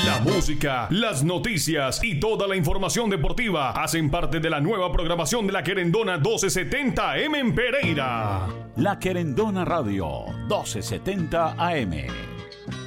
La música, las noticias y toda la información deportiva hacen parte de la nueva programación de La Querendona 1270 AM en Pereira. La Querendona Radio 1270 AM.